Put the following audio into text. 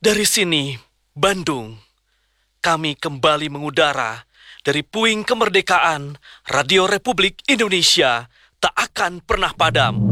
Dari sini, Bandung, kami kembali mengudara dari puing kemerdekaan. Radio Republik Indonesia tak akan pernah padam.